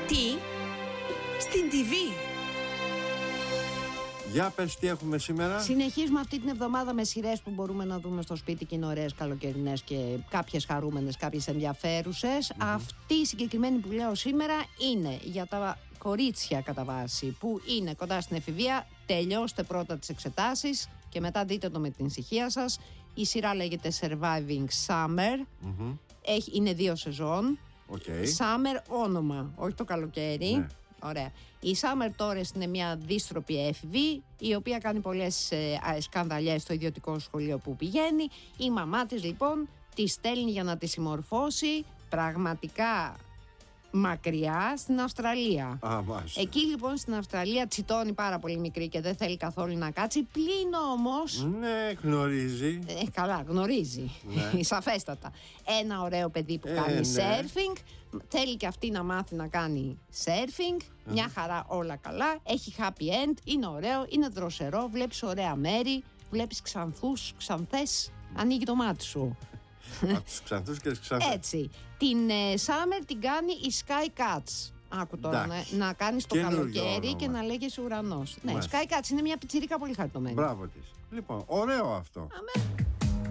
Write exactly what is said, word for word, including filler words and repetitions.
Τι στην τι βι. Για πες τι έχουμε σήμερα. Συνεχίζουμε αυτή την εβδομάδα με σειρές που μπορούμε να δούμε στο σπίτι και είναι ωραίες, καλοκαιρινές και κάποιες χαρούμενες, κάποιες ενδιαφέρουσες. Mm-hmm. Αυτή η συγκεκριμένη που λέω σήμερα είναι για τα κορίτσια κατά βάση που είναι κοντά στην εφηβεία. Τελειώστε πρώτα τις εξετάσεις και μετά δείτε το με την ησυχία σας. Η σειρά λέγεται Surviving Summer. Mm-hmm. Έχει, είναι δύο σεζόν. Okay. Summer όνομα, όχι το καλοκαίρι. Ναι. Ωραία. Η Summer Torres είναι μια δίστροπη έφηβη, η οποία κάνει πολλές ε, σκανδαλιές στο ιδιωτικό σχολείο που πηγαίνει. Η μαμά της λοιπόν τη στέλνει για να τη συμμορφώσει πραγματικά μακριά στην Αυστραλία. Α, εκεί λοιπόν στην Αυστραλία τσιτώνει πάρα πολύ μικρή και δεν θέλει καθόλου να κάτσει. Πλην όμως. Ναι, γνωρίζει. Ε, καλά, γνωρίζει. Ναι. Σαφέστατα. Ένα ωραίο παιδί που ε, κάνει ναι. surfing. Θέλει και αυτή να μάθει να κάνει surfing. Mm. Μια χαρά, όλα καλά. Έχει happy end. Είναι ωραίο, είναι δροσερό. Βλέπεις ωραία μέρη. Βλέπεις ξανθούς, ξανθές. Mm. Ανοίγει το μάτι σου. Από τους ξανθούς και τις ξανθές. Έτσι. Την ε, Summer την κάνει η Sky Cats. Άκου τώρα να, να κάνεις το καλοκαίρι και να λέγεσαι ουρανός. Ναι, Sky Cats είναι μια πιτσιρίκα πολύ χαριτωμένη. Μπράβο της. Λοιπόν, ωραίο αυτό. Αμέ.